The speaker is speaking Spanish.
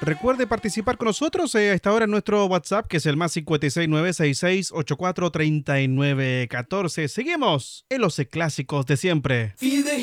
Recuerde participar con nosotros a esta hora en nuestro WhatsApp, que es el más 56966843914. Seguimos en los clásicos de siempre.